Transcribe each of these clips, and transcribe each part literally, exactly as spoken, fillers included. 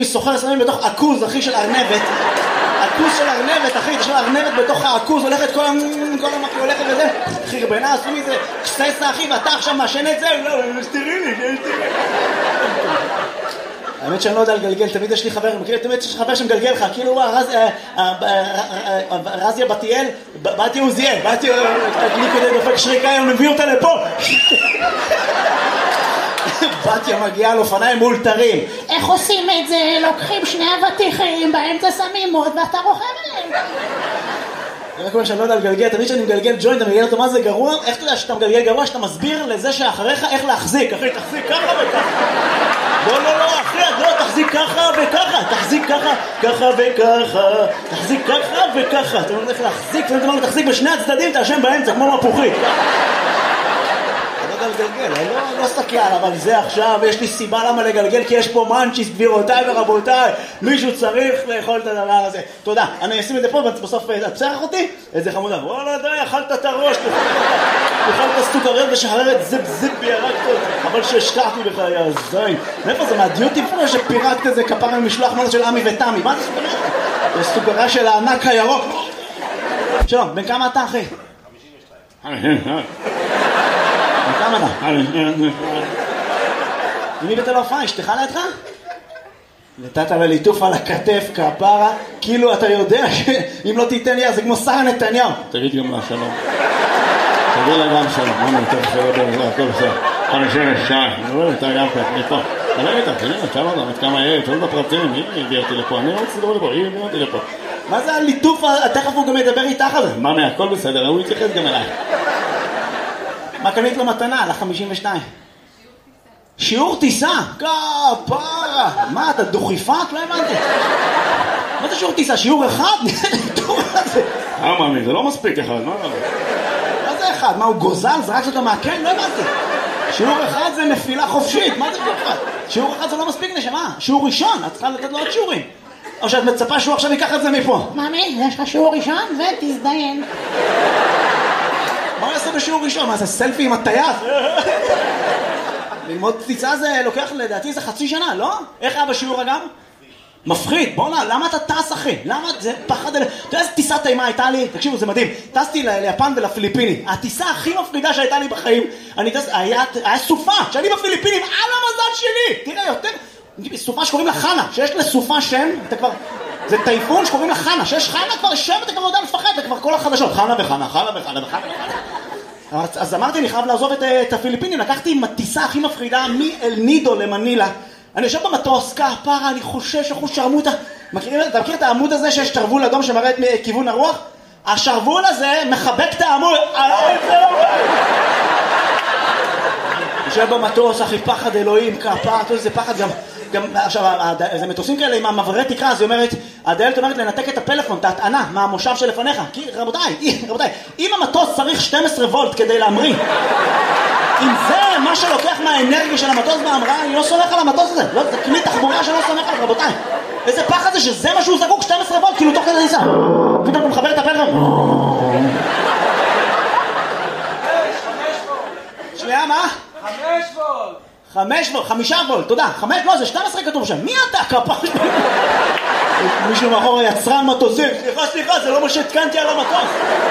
סוחר שמים בתוך עכוז, אחי, של ארנבת. עכוז של ארנבת, אחי, יש לו ארנבת בתוך העכוז, הולכת כל המקרה, הולכת וזה. אחי, רבנה, עשו מזה קססה, אחי, ואתה עכשיו מעשן את זה? לא, סתירי לי, סתירי לי. האמת שאני לא יודע לגלגל, תמיד יש לי חבר, תמיד יש לי חבר שמגלגל לך, כאילו, רזיה בתיאל, בתיה עוזיאל, בתיה, לי כדי דופק שריקה, הם מביא אותה לפה. בתיה מגיעה על אופניים מאולתרים. איך עושים את זה? לוקחים שני אבטיחים, באמצע שמים מוד ואתה רוכב עליהם. זה רק אומר שאני לא יודע לגלגל, תמיד שאני מגלגל ג'וינט, אתה מגלגל אותו מה זה גרוע? איך אתה יודע שאתה מגלגל גרוע? שאתה מסביר לזה שאחריך איך להחזיק. אחי, תחזיק ככה וככה. לא, לא, לא, אחי, לא, תחזיק ככה וככה. תחזיק ככה, ככה וככה. תחזיק ככה וככה. אתה אומר איך להחזיק, ואתה אומר תחזיק בשני הצדדים, תאשם באמצע, כמו מפוחית. לגלגל, אני לא, לא סקלן, אבל זה עכשיו, יש לי סיבה למה לגלגל, כי יש פה מנצ'יס, גבירותיי ורבותיי, מישהו צריך לאכול את הדבר הזה. תודה, אני אשים את זה פה, בסוף את צרח אותי, איזה חמודה, וואלה די, אכלת את הראש, אכלת סוכריות ושחררת זיפ זיפ בירקת, אבל שהשקעתי בך, יא זין. מאיפה זה, מהדיוטי פרו שפירקת איזה כפרה ממשלוח מנה של עמי ותמי, מה זה סוכריה? זה סוכריה של הענק הירוק. שלום, בן כמה אתה אחי? חמישים ושתיים. כמה אתה? מי בתל אופיים? אשתך לידך? נתת לה ליטוף על הכתף כפרה, כאילו אתה יודע שאם לא תיתן לי זה כמו שרה נתניהו. תגיד גם לה שלום. תגיד לה גם שלום. מה נתן שלום בזה? הכל בסדר. חמישים ושתיים. אני רואה אותה גם כאן. מפה. תלם איתה. תגיד לה, תשאל אותה. כמה יהיה? תשאל בפרטים. היא הביאה אותי לפה. אני לא רוצה לדבר לפה. היא הביאה אותי לפה. מה זה הליטוף? תכף הוא גם ידבר איתך על זה. מה, הכל בסדר. הוא יתייחס גם אליי. מה קנית לו מתנה? על ה-חמישים ושתיים. שיעור טיסה? כפרה. מה, אתה דוכיפת? לא הבנתי. מה זה שיעור טיסה? שיעור אחד? אה, מאמי, זה לא מספיק אחד. מה זה אחד? מה, הוא גוזל? זרק אותו מהקן? לא הבנתי. שיעור אחד זה נפילה חופשית. מה זה שיעור אחד? שיעור אחד זה לא מספיק נשמה. שיעור ראשון. את צריכה לתת לו עוד שיעורים. או שאת מצפה שהוא עכשיו ייקח את זה מפה. מאמי, יש לך שיעור ראשון ותזדיין. מה הוא יעשה בשיעור ראשון? מה זה סלפי עם הטייס? ללמוד טיסה זה לוקח לדעתי זה חצי שנה, לא? איך היה בשיעור אגב? מפחיד, בוא נה, למה אתה טס אחי? למה זה פחד אלה? אתה יודע איזה טיסה טעימה הייתה לי? תקשיבו, זה מדהים. טסתי ליפן ולפיליפינים. הטיסה הכי מפחידה שהייתה לי בחיים, אני טס, היה, היה סופה, שאני בפיליפינים, על המזל שלי! תראה, יותר, סופה שקוראים לה חנה, שיש לה סופה שם, אתה כבר... זה טייפון שקוראים לה חנה, שיש חנה כבר שם, אתה כבר יודע לפחד, זה כבר כל החדשות, חנה וחנה, חנה וחנה וחנה וחנה. אז אמרתי, אני חייב לעזוב את, את הפיליפינים, לקחתי עם הטיסה הכי מפחידה מאל נידו למנילה. אני יושב במטוס, כפרה, אני חושש, אחוז שרמוטה. מכיר, אתה מכיר את העמוד הזה שיש שרוול אדום שמראה את כיוון הרוח? השרוול הזה מחבק את העמוד. יושב במטוס, אחי, פחד אלוהים, כפרה, זה פחד גם... גם, עכשיו, זה מטוסים כאלה עם המעברי תקרה, אז היא אומרת, הדיילת אומרת לנתק את הפלאפון, את ההטענה, מהמושב שלפניך. כי, רבותיי, רבותיי, אם המטוס צריך שתים עשרה וולט כדי להמריא, אם זה מה שלוקח מהאנרגיה של המטוס בהמראה, אני לא סומך על המטוס הזה. לא, זה כלי תחבורה שלא סומך על, רבותיי. איזה פחד זה שזה מה שהוא זקוק, שתים עשרה וולט, כאילו תוך כדי ניסה. פתאום הוא מחבר את הפלאפון. שנייה, מה? חמש וולט. חמש וולט, חמישה וולט, תודה. חמש, לא, זה שתים עשרה כתוב שם. מי אתה? כפרה? מישהו מאחור היצרן מטוסים. סליחה, סליחה, זה לא מה שהתקנתי על המטוס.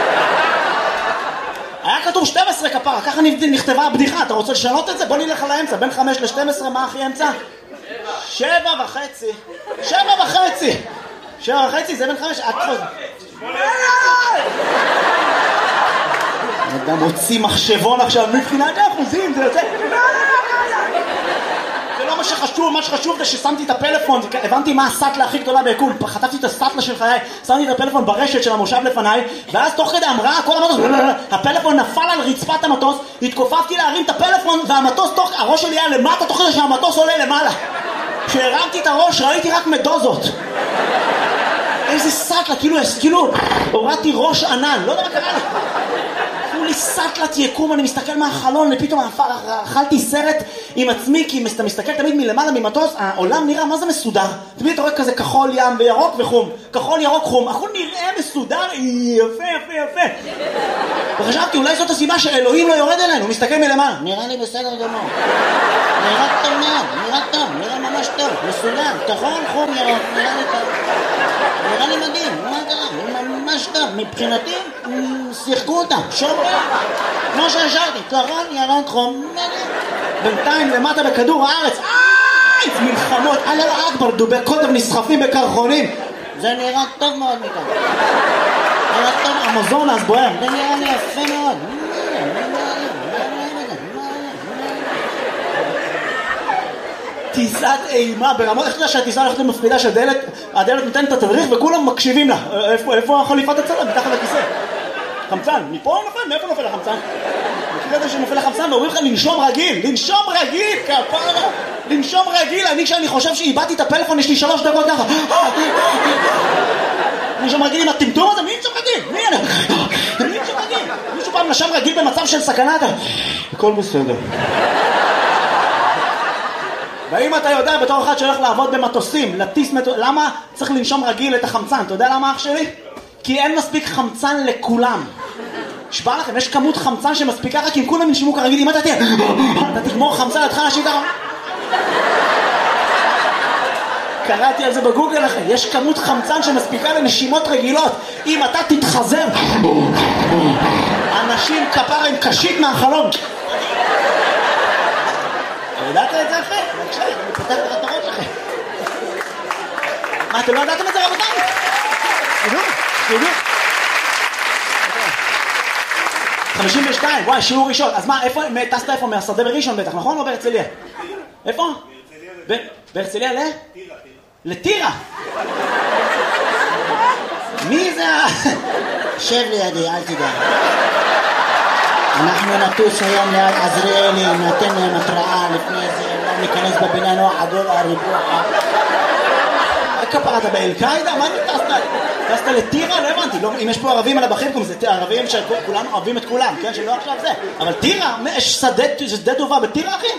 היה כתוב שתים עשרה כפרה, ככה נכתבה הבדיחה. אתה רוצה לשנות את זה? בוא נלך על האמצע. בין חמש ל-שתים עשרה, מה הכי אמצע? שבע וחצי. שבע וחצי. שבע וחצי, זה בין חמש. אדם הוציא מחשבון עכשיו, מבחינת האחוזים, זה יוצא... זה לא מה שחשוב, מה שחשוב זה ששמתי את הפלאפון, הבנתי מה הסטלה הכי גדולה ביקום, חטפתי את הסטלה של חיי, שמתי את הפלאפון ברשת של המושב לפניי, ואז תוך כדי המראה, כל המטוס, הפלאפון נפל על רצפת המטוס, התכופפתי להרים את הפלאפון, והמטוס, תוך, הראש שלי היה למטה, תוך כדי שהמטוס עולה למעלה. כשהרמתי את הראש, ראיתי רק מדוזות. איזה סטלה, כאילו, כאילו, הורדתי ראש ענן, לא יודע מה קרה לי. לי סטלת יקום, אני מסתכל מהחלון, ופתאום אכלתי סרט עם עצמי, כי אתה מסתכל תמיד מלמעלה ממטוס, העולם נראה, מה זה מסודר? תמיד אתה רואה כזה כחול ים וירוק וחום, כחול ירוק חום, הכל נראה מסודר, יפה יפה יפה. וחשבתי, אולי זאת הסיבה שאלוהים לא יורד אלינו, הוא מסתכל מלמעלה, נראה לי בסדר גמור, נראה טוב מאוד, נראה טוב, נראה ממש טוב, מסודר, כחול, חום, ירוק, נראה לי טוב, נראה לי מדהים, מה קרה? ממש טוב, מבחינתי, שיחקו אותם, שומרים, כמו שהשארתי, כחול, ירוק, חום, בינתיים למטה בכדור הארץ, איי, מלחמות, אללה אכבר, דובי קוטב נסחפים בקרחונים, זה נראה טוב מאוד מכאן, נראה טוב, המזון אז בוער, זה נראה לי יפה מאוד, טיסת אימה ברמות, איך אתה יודע שהטיסה הולכת למפחידה שהדלת, הדלת נותנת את התדריך וכולם מקשיבים לה, איפה, איפה החליפת הצלם? מתחת לכיסא, חמצן, מפה הוא נופל? מאיפה נופל החמצן? מכיר את זה שנופל החמצן ואומרים לך לנשום רגיל, לנשום רגיל, כפרה, לנשום רגיל, אני כשאני חושב שאיבדתי את הפלאפון יש לי שלוש דקות ככה, לנשום רגיל עם הטמטום הזה, מי נשום רגיל? מי אני? מי נשום רגיל? מישהו פעם נשם רגיל במצב של סכנה, הכל בסדר. ואם אתה יודע בתור אחד שהולך לעבוד במטוסים, לטיס מטוס, למה צריך לנשום רגיל את החמצן? אתה יודע למה אח שלי? כי אין מספיק חמצן לכולם. שבא לכם, יש כמות חמצן שמספיקה רק אם כולם ינשמו כרגיל, אם אתה תהיה, אתה תגמור חמצן, אתה תחל להשאיר ככה. קראתי על זה בגוגל לכם, יש כמות חמצן שמספיקה לנשימות רגילות. אם אתה תתחזר, אנשים כפרה עם קשית מהחלום. ידעת את זה אחרי? בבקשה, אני פותח לך את הראש לכם. מה, אתם לא ידעתם את זה רבותיי? תדעו, תדעו. חמישים ושתיים, וואי, שיעור ראשון. אז מה, איפה, טסת איפה? מהשדה בראשון בטח, נכון? או בהרצליה? איפה? בהרצליה ל? טירה. לטירה? מי זה ה... שב לידי, אל תדע. אנחנו נטוס היום ליד עזריאלי, נתן להם התראה לפני זה, לא ניכנס בבינה נוח עדול הריבוע. כפרה, אתה באל-קאידה? מה אתה טסת? טסת לטירה? לא הבנתי, אם יש פה ערבים על הבחים, זה ערבים שכולנו אוהבים את כולם, כן? שלא עכשיו זה. אבל טירה, יש שדה טובה בטירה, אחי?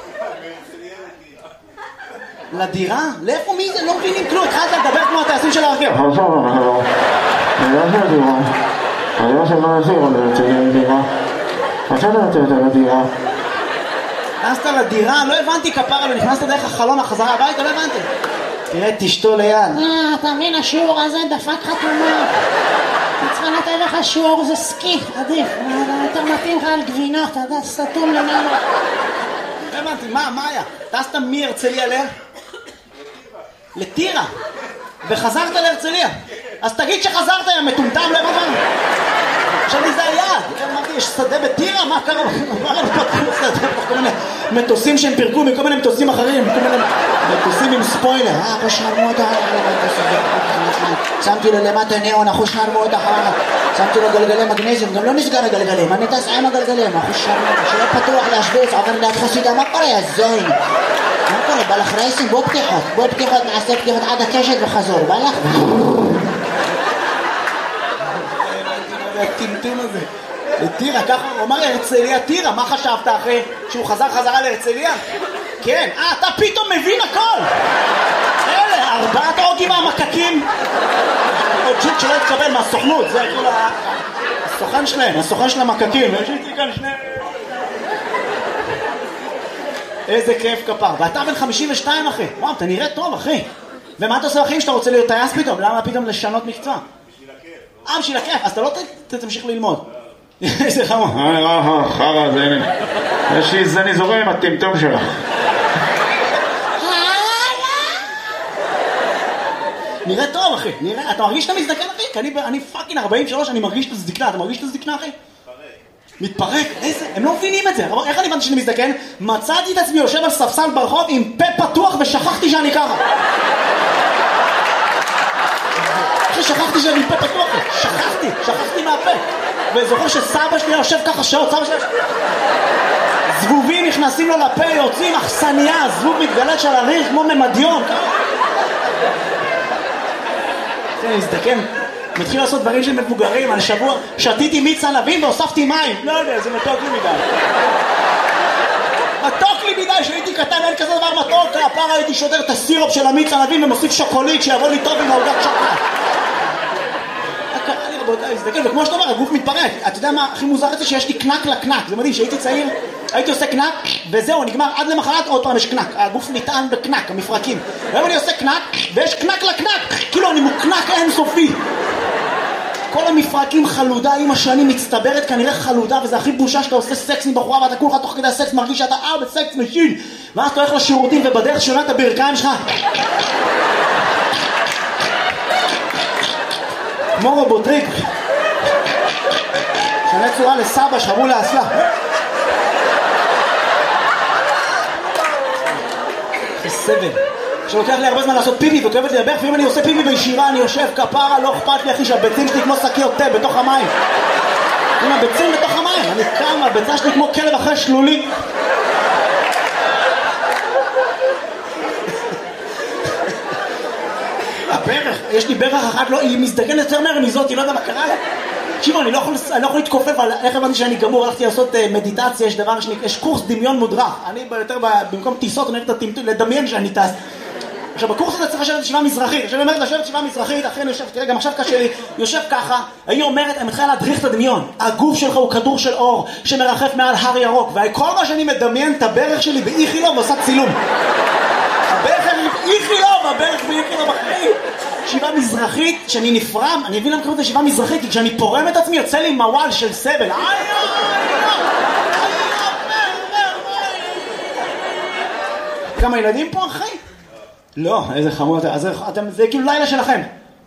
לדירה? לאיפה מי זה? לא מבינים כלום, התחלת לדבר כמו הטייסים של הרכב. עכשיו, אנחנו... אני לא של הדירה. אני לא של מה נשאיר, אני רוצה לדירה. עכשיו אתה רוצה יותר לדירה. נכנסת לדירה? לא הבנתי כפרה, נכנסת דרך החלון החזרה הביתה, לא הבנתי. תראה, תשתו ליד. אה, אתה מבין, השיעור הזה דפק חתומה. אני צריכה לתת לך שיעור, זה סקי, עדיף. יותר מתאים לך על גבינות, אתה יודע, סתום למעלה. לא הבנתי, מה, מה היה? טסת מהרצליה ל? לטירה. וחזרת להרצליה. אז תגיד שחזרת, יא מטומטם, לא הבנתי. עכשיו לי זה היעד, אמרתי, יש שדה בטירה? מה קרה? מה לנו פתחו שדה? כל מיני מטוסים שהם פירקו מכל מיני מטוסים אחרים, כל מיני מטוסים עם ספוילר. אה, אחוש נרמו אותה, שמתי לו למטה ניאון, אחוש נרמו אותה, שמתי לו גלגלי מגנזיום, גם לא נסגר הגלגלים, אני טס עם הגלגלים, אחוש נרמו אותה, שיהיה פתוח להשוויץ, עובר ליד חסידה, מה קורה, יא זוין? מה קורה, בא לך רייסים? בוא פתיחות, בוא פתיחות, נעשה פתיחות עד הקשת וחזור, בא לך? הטמטום הזה לטירה, ככה הוא אמר הרצליה טירה, מה חשבת אחרי שהוא חזר חזרה להרצליה? כן, אה, אתה פתאום מבין הכל. אלה, ארבעת אוגים מהמקקים עוד ג'יט שלא התקבל מהסוכנות, זה כאילו הסוכן שלהם, הסוכן של המקקים. יש איתי כאן שני... איזה כיף כפר. ואתה בן חמישים ושתיים אחי, וואו, אתה נראה טוב אחי. ומה אתה עושה בחיים שאתה רוצה להיות טייס פתאום? למה פתאום לשנות מקצוע? אה, בשביל הכיף, אז אתה לא תמשיך ללמוד. איזה חמור. אה, אה, חרא, זה הנה. יש לי זני זורם עם הטמטום שלך. נראה טוב אחי, נראה, אתה מרגיש שאתה מזדקן אחי? כי אני פאקינג ארבעים ושלוש, אני מרגיש את הזדקנה, אתה מרגיש את הזדקנה אחי? מתפרק, איזה, הם לא מבינים את זה. איך אני הבנתי שאני מזדקן? מצאתי את עצמי יושב על ספסל ברחוב עם פה פתוח ושכחתי שאני ככה. שכחתי שאני פה פתוח, שכחתי, שכחתי מהפה. וזוכר שסבא שלי יושב ככה שעות, סבא שלי זבובים נכנסים לו לפה, יוצאים אכסניה, זבוב מתגלת של הריר כמו ממדיון. אני מזדקן, מתחיל לעשות דברים של מבוגרים. אני שבוע שתיתי מיץ ענבים והוספתי מים. לא יודע, זה מתוק לי מדי. מתוק לי מדי, שהייתי קטן, אין כזה דבר מתוק. הפעם הייתי שודר את הסירופ של המיץ ענבים ומוסיף שוקולית שיבוא לי טוב עם העוגת שוקולד. קרה לי רבותיי, זה כן, וכמו שאתה אומר, הגוף מתפרק. אתה יודע מה הכי מוזר את זה? שיש לי קנק לקנק. זה מדהים, שהייתי צעיר, הייתי עושה קנק, וזהו, נגמר, עד למחרת עוד פעם יש קנק. הגוף נטען בקנק, המפרקים. היום אני עושה קנק, ויש קנק לקנק. כאילו אני מוקנק אינסופי. כל המפרקים חלודה עם השנים מצטברת, כנראה חלודה, וזה הכי בושה שאתה עושה סקס עם בחורה, ואתה כולך תוך כדי הסקס מרגיש שאתה אה בסקס משין, ואז אתה הולך לשירותים ובדרך שונה את הברכיים שלך. כמו רובוטריק. שנה צורה לסבא שחרו לאסלה. זה סבל. שלוקח לי הרבה זמן לעשות פיפי וכואבת לי לברך, ואם אני עושה פיפי בישירה אני יושב כפרה, לא אכפת לי אחי שהביצים שלי כמו שקיות תה בתוך המים. עם הביצים בתוך המים, אני קם, הביצה שלי כמו כלב אחרי שלולי. הברך, יש לי ברך אחת, לא, היא מזדגנת יותר מהר מזאת, היא לא יודע מה קרה לה. תקשיבו, אני לא יכול, אני לא יכול להתכופף על איך הבנתי שאני גמור, הלכתי לעשות uh, מדיטציה, יש דבר שנקרא, יש קורס דמיון מודרך. אני יותר, במקום טיסות, אני אוהב לדמיין שאני טס. עכשיו, בקורס הזה צריך לשבת ישיבה מזרחית. עכשיו, אני אומרת לשבת ישיבה מזרחית, אחרי אני יושב, תראה, גם עכשיו קשה לי, יושב ככה, היא אומרת, אני מתחילה להדריך את הדמיון. הגוף שלך הוא כדור של אור, שמרחף מעל הר ירוק, וכל מה שאני מדמיין את הברך שלי באיכילוב, ועושה צילום. הברך שלי באיכילוב, הברך באיכילוב אחרי. ישיבה מזרחית, שאני נפרם, אני אבין למה קוראים את ישיבה מזרחית, כי כשאני פורם את עצמי, יוצא לי מוואל של סבל. כמה ילדים פה, אחי? לא, איזה חמוד, אז אתם, זה כאילו לילה שלכם.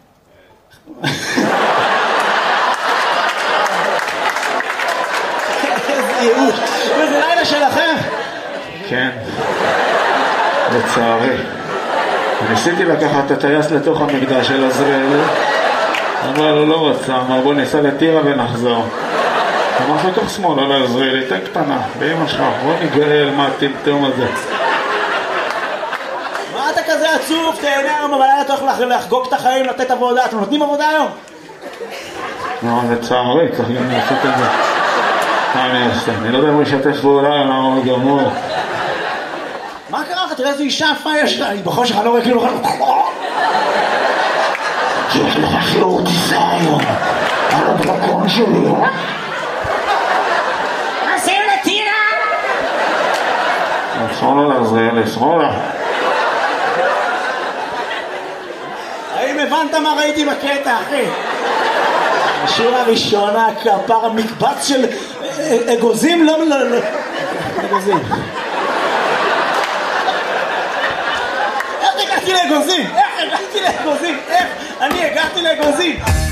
איזה ייאוש, זה לילה שלכם. כן, לצערי. ניסיתי לקחת את הטייס לתוך המקדש של עזריאל, אבל הוא לא רצה, אמר בוא ניסע לטירה ונחזור. אמר לתוך שמאלה לעזריאל, תן קטנה, באמא שלך, בוא נגאל מה הטמטום הזה. מה אתה כזה עצוב? תהנה היום בלילה, אתה הולך לחגוג את החיים, לתת עבודה. אתם נותנים עבודה היום? לא, לצערי, צריך גם לעשות את זה. מה אני אעשה? אני לא יודע אם הוא ישתף פעולה, למה הוא גמור. מה קרה לך? תראה איזו אישה יפה יש לה. היא בחושך, אני לא רואה כאילו... יש לך שיעור טיסה היום. על הדרכון שלי. עושים לטירה? שמאלה לעזריאל, שמאלה. האם הבנת מה ראיתי בקטע, אחי? השיר הראשונה, כפר המקבץ של אגוזים, לא, לא, לא. אגוזים. איך הגעתי לאגוזים? איך הגעתי לאגוזים? איך אני הגעתי לאגוזים?